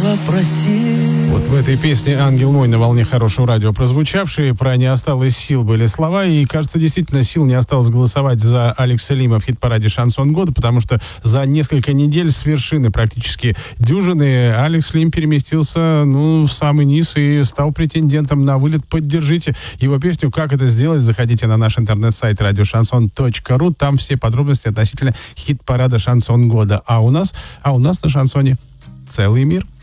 просил. Вот в этой песне «Ангел мой» на волне хорошего радио прозвучавшие, про «Не осталось сил» были слова, и, кажется, действительно сил не осталось голосовать за Алекса Лима в хит-параде «Шансон года», потому что за несколько недель с вершины практически дюжины Алекс Лим переместился, в самый низ и стал претендентом на вылет. Поддержите его песню. Как это сделать? Заходите на наш интернет-сайт radioshanson.ru, там все подробности относительно хит-парада «Шансон года». А у нас на шансоне целый мир.